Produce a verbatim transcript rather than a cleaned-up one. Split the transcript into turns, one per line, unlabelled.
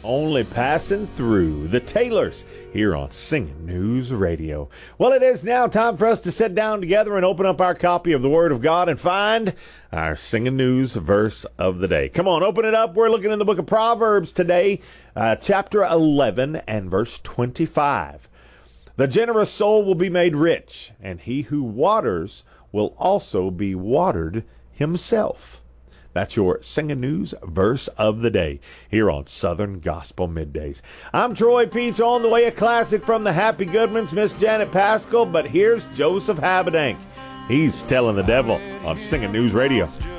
only passing through. The Taylors here on Singing News Radio. Well, it is now time for us to sit down together and open up our copy of the Word of God and find our Singing News verse of the day. Come on, open it up. We're looking in the book of Proverbs today, uh, chapter eleven and verse twenty-five. The generous soul will be made rich, and he who waters will also be watered himself. That's your Singing News verse of the day here on Southern Gospel Middays. I'm Troy Peach, on the way a classic from the Happy Goodmans, Miss Janet Paschal, but here's Joseph Habedank. He's telling the devil on Singing News Radio.